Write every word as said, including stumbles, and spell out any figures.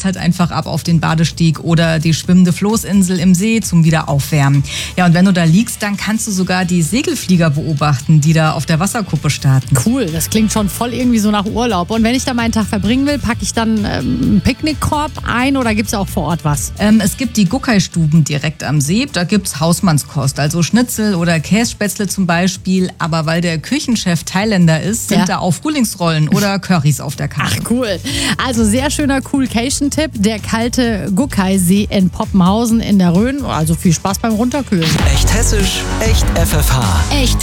halt einfach ab auf den Badesteg oder die schwimmende Floßinsel im See zum Wiederaufwärmen. Ja, und wenn du da liegst, dann kannst du sogar die Segelflieger beobachten, die da auf der Wasserkuppe starten. Cool, das klingt schon voll irgendwie so nach Urlaub. Und wenn ich da meinen Tag verbringen will, packe ich dann ähm, einen Picknickkorb ein oder gibt es auch vor Ort was? Ähm, es gibt die Guckei-Stuben direkt am See. Da gibt's Hausmannskost, also Schnitzel oder Kässpätzle zum Beispiel. Aber weil der Küchenchef Thailänder ist, sind Ja. da auch Frühlingsrollen oder Currys auf der Karte. Ach cool. Also sehr schöner Coolcation-Tipp. Der kalte Guckei-See in Poppenhausen in der Rhön. Also viel Spaß beim Runterkühlen. Echt hessisch, echt F F H. Echt